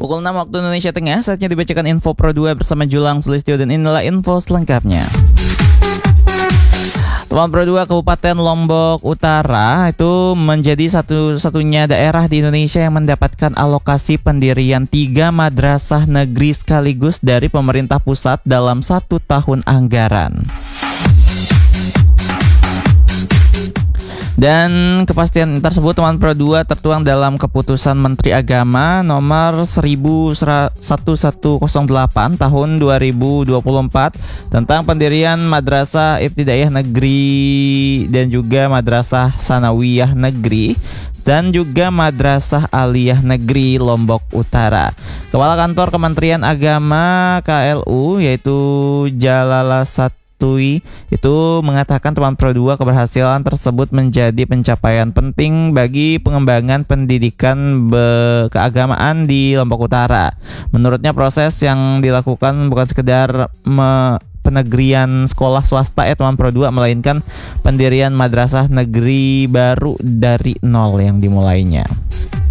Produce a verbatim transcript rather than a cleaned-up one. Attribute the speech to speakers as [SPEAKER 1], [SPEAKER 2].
[SPEAKER 1] Pukul enam waktu Indonesia Tengah, saatnya dibacakan info Pro dua bersama Julang Sulistyo, dan inilah info selengkapnya. Teman Pro dua, Kabupaten Lombok Utara itu menjadi satu-satunya daerah di Indonesia yang mendapatkan alokasi pendirian tiga madrasah negeri sekaligus dari pemerintah pusat dalam satu tahun anggaran. Dan kepastian tersebut teman Pro dua tertuang dalam keputusan Menteri Agama nomor seribu seratus delapan tahun dua ribu dua puluh empat tentang pendirian Madrasah Ibtidaiyah Negeri dan juga Madrasah Sanawiyah Negeri dan juga Madrasah Aliyah Negeri Lombok Utara. Kepala Kantor Kementerian Agama K L U yaitu Jalalasat itu mengatakan teman Pro dua keberhasilan tersebut menjadi pencapaian penting bagi pengembangan pendidikan be- keagamaan di Lombok Utara. Menurutnya proses yang dilakukan bukan sekedar me- penegrian sekolah swasta ya teman Pro dua, melainkan pendirian madrasah negeri baru dari nol yang dimulainya.